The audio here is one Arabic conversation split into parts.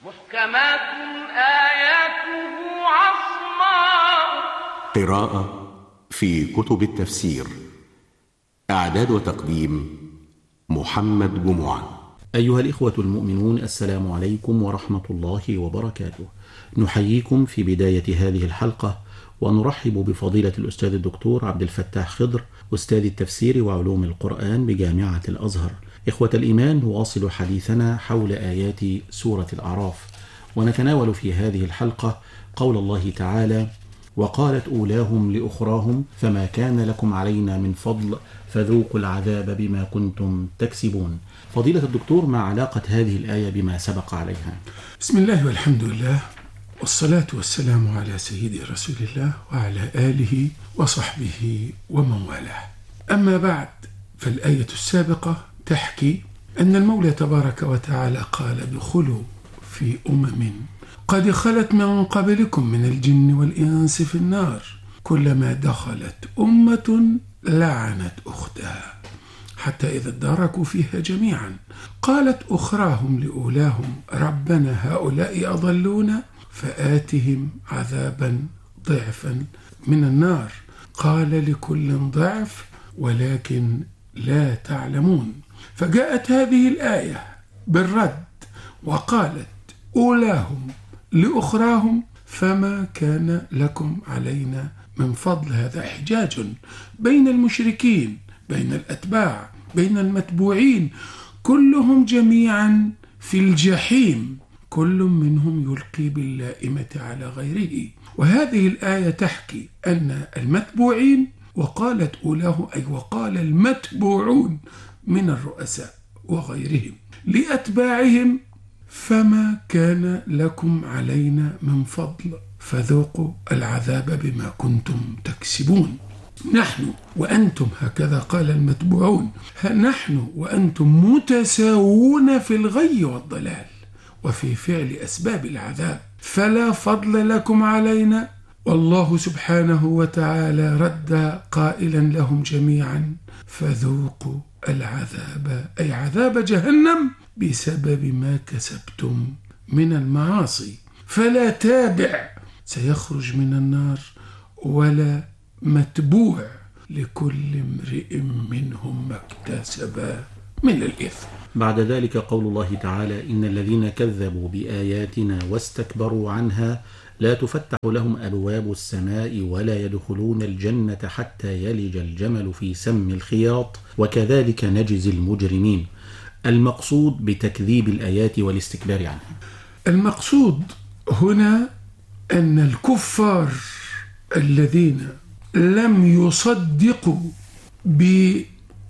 محكمات آياته عصماء. قراءة في كتب التفسير. إعداد وتقديم محمد جمعة. أيها الإخوة المؤمنون، السلام عليكم ورحمة الله وبركاته. نحييكم في بداية هذه الحلقة ونرحب بفضيلة الأستاذ الدكتور عبد الفتاح خضر، أستاذ التفسير وعلوم القرآن بجامعة الأزهر. إخوة الإيمان، نواصل حديثنا حول آيات سورة الأعراف، ونتناول في هذه الحلقة قول الله تعالى: وقالت أولاهم لأخراهم فما كان لكم علينا من فضل فذوقوا العذاب بما كنتم تكسبون. فضيلة الدكتور، ما علاقة هذه الآية بما سبق عليها؟ بسم الله والحمد لله والصلاة والسلام على سيدي رسول الله وعلى آله وصحبه ومن والاه. أما بعد، فالآية السابقة تحكي أن المولى تبارك وتعالى قال: ادخلوا في أمم قد خلت من قبلكم من الجن والإنس في النار كلما دخلت أمة لعنت أختها حتى إذا اداركوا فيها جميعا قالت أخراهم لأولاهم ربنا هؤلاء أضلونا فآتهم عذابا ضعفا من النار قال لكل ضعف ولكن لا تعلمون. فجاءت هذه الآية بالرد وقالت أولاهم لأخراهم فما كان لكم علينا من فضل. هذا احتجاج بين المشركين، بين الأتباع، بين المتبوعين، كلهم جميعا في الجحيم، كل منهم يلقي باللائمة على غيره. وهذه الآية تحكي أن المتبوعين، وقالت أولاه أي وقال المتبوعون من الرؤساء وغيرهم لأتباعهم فما كان لكم علينا من فضل فذوقوا العذاب بما كنتم تكسبون. نحن وأنتم، هكذا قال المتبوعون، نحن وأنتم متساوون في الغي والضلال وفي فعل أسباب العذاب، فلا فضل لكم علينا. والله سبحانه وتعالى رد قائلا لهم جميعا: فذوقوا العذاب أي عذاب جهنم بسبب ما كسبتم من المعاصي. فلا تابع سيخرج من النار ولا متبوع، لكل امرئ منهم ما اكتسب من الإثم. بعد ذلك قول الله تعالى: إن الذين كذبوا بآياتنا واستكبروا عنها لا تفتح لهم أبواب السماء ولا يدخلون الجنة حتى يلج الجمل في سم الخياط وكذلك نجزي المجرمين. المقصود بتكذيب الآيات والاستكبار عنها؟ المقصود هنا أن الكفار الذين لم يصدقوا بحجة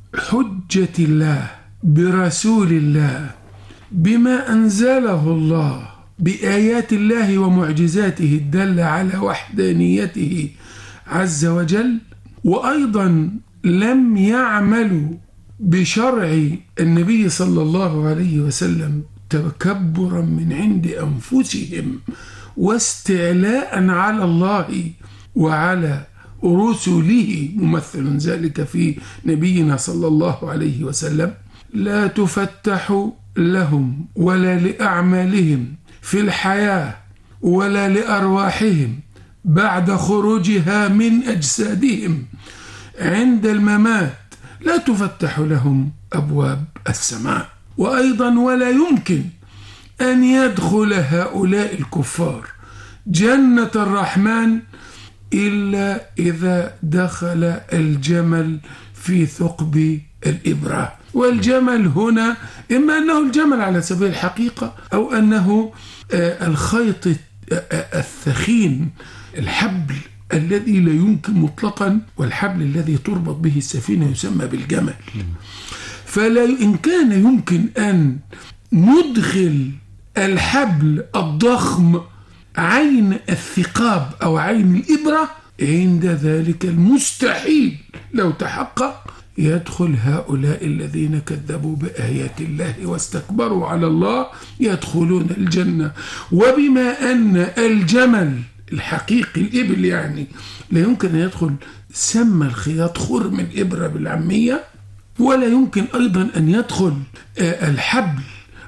الله برسول الله بما أنزله الله بآيات الله ومعجزاته الدالة على وحدانيته عز وجل، وأيضا لم يعملوا بشرع النبي صلى الله عليه وسلم تكبرا من عند أنفسهم واستعلاء على الله وعلى رسله، ممثل ذلك في نبينا صلى الله عليه وسلم، لا تفتح لهم ولا لأعمالهم في الحياة ولا لأرواحهم بعد خروجها من أجسادهم عند الممات، لا تفتح لهم أبواب السماء. وأيضا ولا يمكن أن يدخل هؤلاء الكفار جنة الرحمن إلا إذا دخل الجمل في ثقب الإبرة. والجمل هنا إما أنه الجمل على سبيل الحقيقة أو أنه الخيط الثخين، الحبل الذي لا يمكن مطلقا، والحبل الذي تربط به السفينة يسمى بالجمل. فلا إن كان يمكن أن ندخل الحبل الضخم عين الثقاب أو عين الإبرة، عند ذلك المستحيل لو تحقق يدخل هؤلاء الذين كذبوا بآيات الله واستكبروا على الله يدخلون الجنة. وبما أن الجمل الحقيقي الإبل يعني لا يمكن أن يدخل سم الخياط خرم الإبرة بالعامية، ولا يمكن أيضا أن يدخل الحبل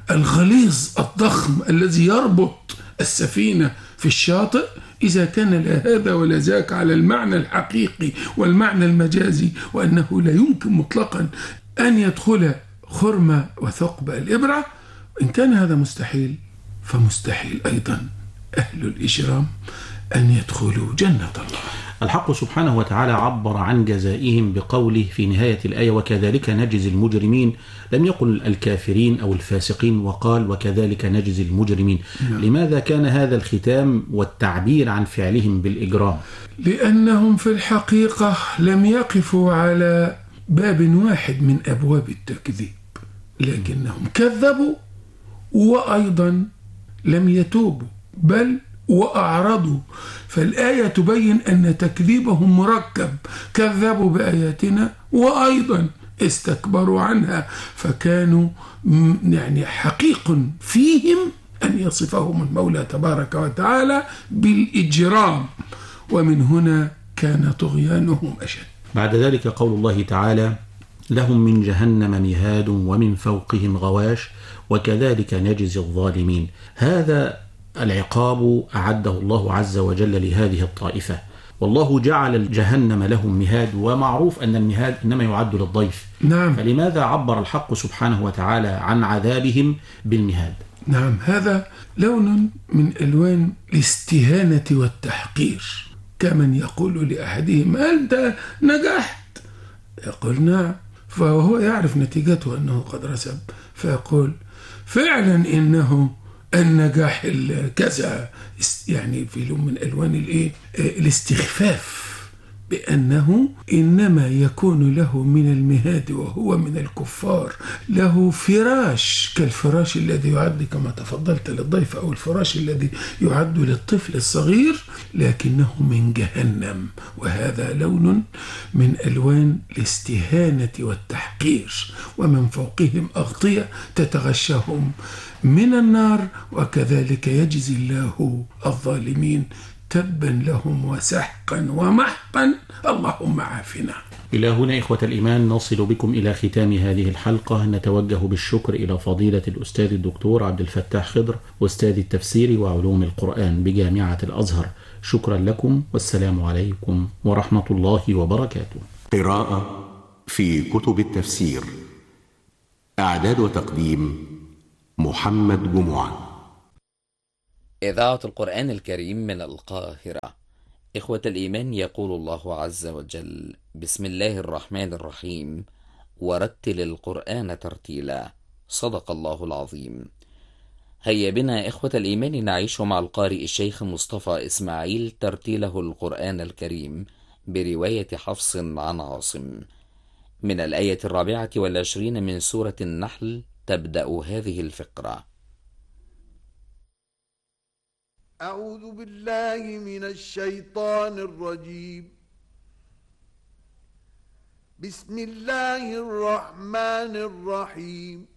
الغليظ الضخم الذي يربط السفينة في الشاطئ، إذا كان لا هذا ولا ذاك على المعنى الحقيقي والمعنى المجازي، وأنه لا يمكن مطلقا أن يدخل خرم وثقب الإبرة، إن كان هذا مستحيل فمستحيل أيضا أهل الإجرام أن يدخلوا جنة الله. الحق سبحانه وتعالى عبر عن جزائهم بقوله في نهاية الآية: وكذلك نجزي المجرمين. لم يقل الكافرين أو الفاسقين، وقال وكذلك نجزي المجرمين. لماذا كان هذا الختام والتعبير عن فعلهم بالإجرام؟ لأنهم في الحقيقة لم يقفوا على باب واحد من أبواب التكذيب، لكنهم كذبوا وأيضا لم يتوبوا بل وأعرضوا. فالآية تبين أن تكذيبهم مركب، كذبوا بآياتنا وأيضا استكبروا عنها، فكانوا يعني حقيق فيهم أن يصفهم المولى تبارك وتعالى بالإجرام، ومن هنا كان طغيانهم أشد. بعد ذلك قول الله تعالى: لهم من جهنم مهاد ومن فوقهم غواش وكذلك نجزي الظالمين. هذا العقاب أعده الله عز وجل لهذه الطائفة، والله جعل جهنم لهم مهاد، ومعروف أن المهاد إنما يعد للضيف. نعم. فلماذا عبر الحق سبحانه وتعالى عن عذابهم بالمهاد؟ نعم، هذا لون من ألوان الاستهانة والتحقير، كمن يقول لأحدهم: أنت نجحت، يقول نعم، فهو يعرف نتيجته أنه قد رسب، فيقول فعلا إنه النجاح الكذا، يعني في لون من ألوان الاستخفاف بأنه إنما يكون له من المهاد وهو من الكفار له فراش كالفراش الذي يعد كما تفضلت للضيف، أو الفراش الذي يعد للطفل الصغير، لكنه من جهنم. وهذا لون من ألوان الاستهانة والتحقير، ومن فوقهم أغطية تتغشاهم من النار، وكذلك يجزي الله الظالمين. تبا لهم وسحقا ومحقا، اللهم عافنا. إلى هنا إخوة الإيمان نصل بكم إلى ختام هذه الحلقة. نتوجه بالشكر إلى فضيلة الأستاذ الدكتور عبد الفتاح خضر، أستاذ التفسير وعلوم القرآن بجامعة الأزهر. شكرا لكم، والسلام عليكم ورحمة الله وبركاته. قراءة في كتب التفسير. إعداد وتقديم محمد جمعة. إذاعة القرآن الكريم من القاهرة. إخوة الإيمان، يقول الله عز وجل: بسم الله الرحمن الرحيم، ورتل القرآن ترتيلا. صدق الله العظيم. هيا بنا إخوة الإيمان نعيش مع القارئ الشيخ مصطفى إسماعيل ترتيله القرآن الكريم برواية حفص عن عاصم من الآية 24 من سورة النحل. تبدأ هذه الفقرة: أعوذ بالله من الشيطان الرجيم. بسم الله الرحمن الرحيم.